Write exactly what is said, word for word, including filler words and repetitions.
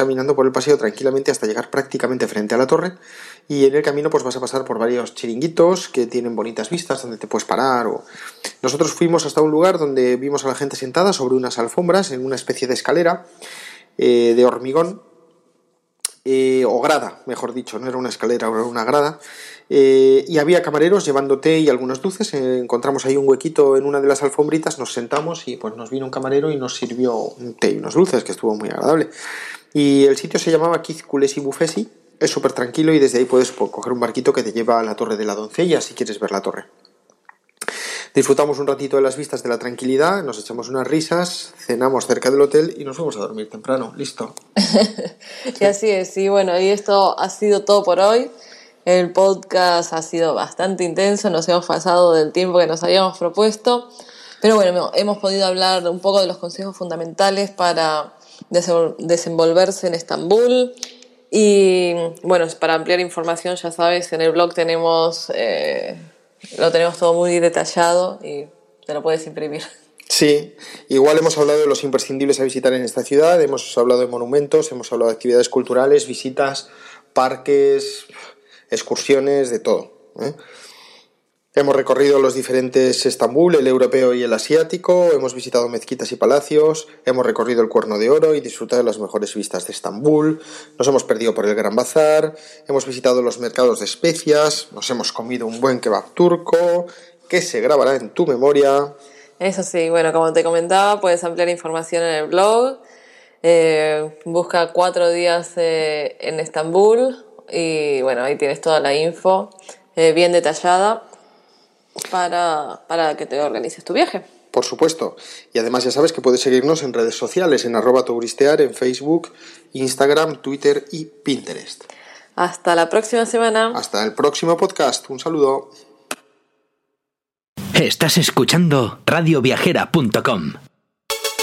caminando por el paseo tranquilamente hasta llegar prácticamente frente a la torre, y en el camino pues vas a pasar por varios chiringuitos que tienen bonitas vistas donde te puedes parar. O... Nosotros fuimos hasta un lugar donde vimos a la gente sentada sobre unas alfombras en una especie de escalera eh, de hormigón, eh, o grada, mejor dicho, no era una escalera, era una grada. Eh, y había camareros llevando té y algunas dulces. Eh, encontramos ahí un huequito en una de las alfombritas, nos sentamos y pues nos vino un camarero y nos sirvió un té y unos dulces, que estuvo muy agradable. Y el sitio se llamaba Kiz Kulesi Bufesi, es súper tranquilo y desde ahí puedes pues, coger un barquito que te lleva a la Torre de la Doncella si quieres ver la torre. Disfrutamos un ratito de las vistas, de la tranquilidad, nos echamos unas risas, cenamos cerca del hotel y nos fuimos a dormir temprano. Listo. Y así es, y bueno, y esto ha sido todo por hoy. El podcast ha sido bastante intenso, nos hemos pasado del tiempo que nos habíamos propuesto, pero bueno, hemos podido hablar un poco de los consejos fundamentales para desenvolverse en Estambul. Y bueno, para ampliar información, ya sabes, en el blog tenemos eh, lo tenemos todo muy detallado y te lo puedes imprimir. Sí, igual hemos hablado de los imprescindibles a visitar en esta ciudad, hemos hablado de monumentos, hemos hablado de actividades culturales, visitas, parques, excursiones, de todo, ¿eh? Hemos recorrido los diferentes Estambul, el europeo y el asiático, hemos visitado mezquitas y palacios, hemos recorrido el Cuerno de Oro y disfrutado de las mejores vistas de Estambul, nos hemos perdido por el Gran Bazar, hemos visitado los mercados de especias, nos hemos comido un buen kebab turco, que se grabará en tu memoria. Eso sí, bueno, como te comentaba, puedes ampliar información en el blog, eh, busca cuatro días eh, en Estambul y bueno, ahí tienes toda la info eh, bien detallada para, para que te organices tu viaje. Por supuesto, y además ya sabes que puedes seguirnos en redes sociales, en arroba turistear, en Facebook, Instagram, Twitter y Pinterest. Hasta la próxima semana. Hasta el próximo podcast, un saludo. Estás escuchando radio viajera punto com.